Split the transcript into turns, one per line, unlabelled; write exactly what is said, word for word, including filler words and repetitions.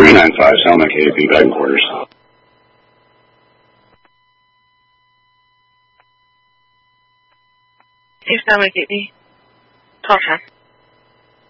three nine five, Salma K P, back in quarters.
Hey, Salma K P. Talk time.